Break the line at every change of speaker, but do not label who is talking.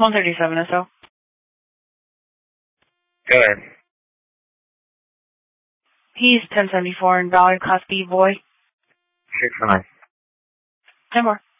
137 SO.
Go ahead.
He's 1074 in Valley Class B boy.
6 for 9.
10 more.